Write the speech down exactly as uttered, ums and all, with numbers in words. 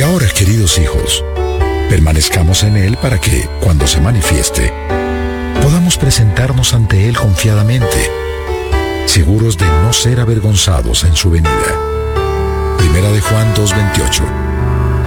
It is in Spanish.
ahora, queridos hijos, permanezcamos en Él para que, cuando se manifieste, podamos presentarnos ante Él confiadamente, seguros de no ser avergonzados en su venida. Primera de Juan dos veintiocho.